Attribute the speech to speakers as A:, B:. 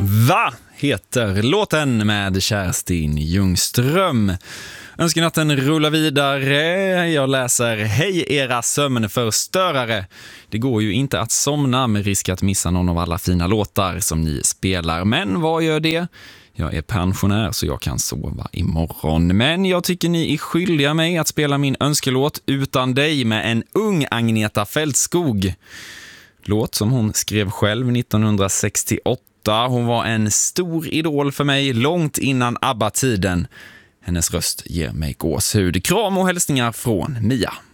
A: Va heter låten med Kerstin Ljungström. Önskenatten rullar vidare. Jag läser: Hej era sömnförstörare. Det går ju inte att somna med risk att missa någon av alla fina låtar som ni spelar. Men vad gör det? Jag är pensionär så jag kan sova imorgon. Men jag tycker ni är skyldiga mig att spela min önskelåt Utan dig med en ung Agneta Fältskog. Låt som hon skrev själv 1968. Hon var en stor idol för mig långt innan ABBA-tiden. Hennes röst ger mig gåshud. Kram och hälsningar från Mia.